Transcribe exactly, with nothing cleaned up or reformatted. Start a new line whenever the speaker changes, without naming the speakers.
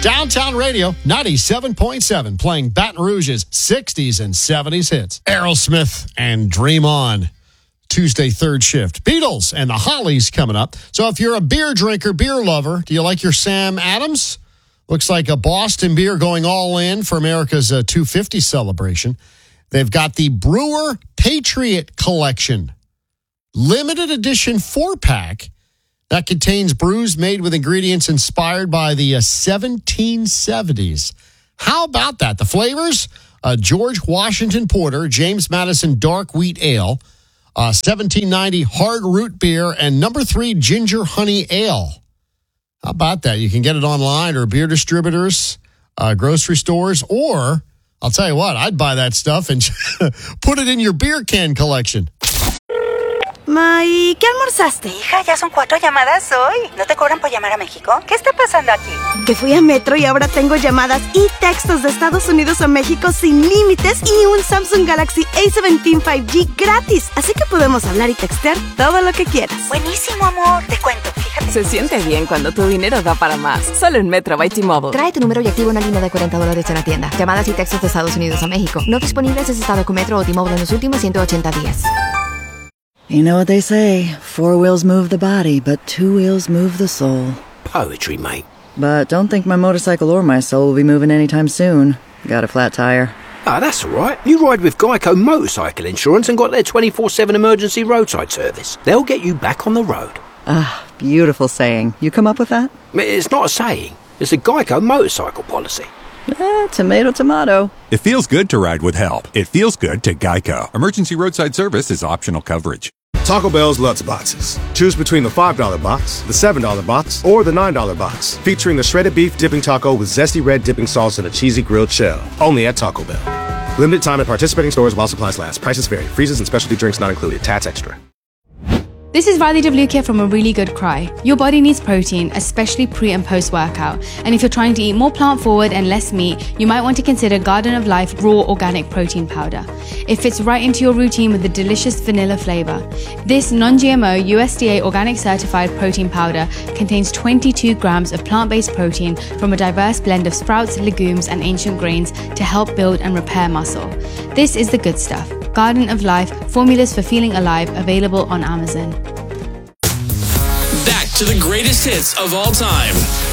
Downtown Radio, ninety-seven point seven, playing Baton Rouge's sixties and seventies hits. Aerosmith and Dream On. Tuesday, third shift. Beatles and the Hollies coming up. So if you're a beer drinker, beer lover, do you like your Sam Adams? Looks like a Boston beer going all in for America's uh, two fifty celebration. They've got the Brewer Patriot Collection. Limited edition four-pack that contains brews made with ingredients inspired by the uh, seventeen seventies. How about that? The flavors, uh, George Washington Porter, James Madison Dark Wheat Ale, uh, seventeen ninety Hard Root Beer, and number three Ginger Honey Ale. How about that? You can get it online or beer distributors, uh, grocery stores, or I'll tell you what, I'd buy that stuff and put it in your beer can collection.
Ma, ¿y qué almorzaste?
Hija, ya son cuatro llamadas hoy. ¿No te cobran por llamar a México? ¿Qué está pasando aquí?
Que fui a Metro y ahora tengo llamadas y textos de Estados Unidos a México sin límites y un Samsung Galaxy A diecisiete cinco G gratis. Así que podemos hablar y textear todo lo que quieras.
Buenísimo, amor. Te cuento, fíjate.
Se siente bien cuando tu dinero da para más. Solo en Metro by T-Mobile.
Trae tu número y activa una línea de cuarenta dólares en la tienda. Llamadas y textos de Estados Unidos a México. No disponibles en estado con Metro o T-Mobile en los últimos ciento ochenta días.
You know what they say, four wheels move the body, but two wheels move the soul.
Poetry, mate.
But don't think my motorcycle or my soul will be moving anytime soon. Got a flat tire.
Ah, that's all right. You ride with Geico Motorcycle Insurance and got their twenty-four seven emergency roadside service. They'll get you back on the road.
Ah, beautiful saying. You come up with that?
It's not a saying. It's a Geico motorcycle policy.
Eh, tomato, tomato.
It feels good to ride with help. It feels good to Geico. Emergency roadside service is optional coverage.
Taco Bell's Lutz Boxes. Choose between the five dollar box, the seven dollar box, or the nine dollar box. Featuring the shredded beef dipping taco with zesty red dipping sauce and a cheesy grilled shell. Only at Taco Bell. Limited time at participating stores while supplies last. Prices vary. Freezes and specialty drinks not included. Tats extra.
This is Riley W. here from A Really Good Cry. Your body needs protein, especially pre and post workout. And if you're trying to eat more plant forward and less meat, you might want to consider Garden of Life Raw Organic Protein Powder. It fits right into your routine with the delicious vanilla flavor. This non-G M O U S D A organic certified protein powder contains twenty-two grams of plant-based protein from a diverse blend of sprouts, legumes, and ancient grains to help build and repair muscle. This is the good stuff. Garden of Life, formulas for feeling alive, available on Amazon.
Back to the greatest hits of all time.